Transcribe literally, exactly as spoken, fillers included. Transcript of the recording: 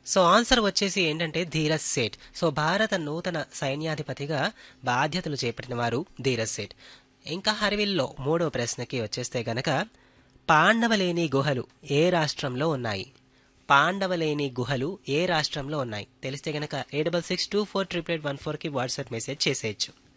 So answer వచ్చేసి ఏంటంటే Dheeraj Seth. So భారత నూతన సైన్యాధిపతిగా బాధ్యతలు చేపట్టిన వారు ధీరజ్ సేఠ్. ఇంకా హర్విల్లో మూడో ప్రశ్నకి వచ్చేస్తే గనక పాండవలేని గుహలు ఏ రాష్ట్రంలో ఉన్నాయి? పాండవలేని గుహలు ఏ రాష్ట్రంలో ఉన్నాయి తెలిస్తే గనక eight double six two four triple eight one ఫోర్కి వాట్సాప్ మెసేజ్ చేసేయచ్చు.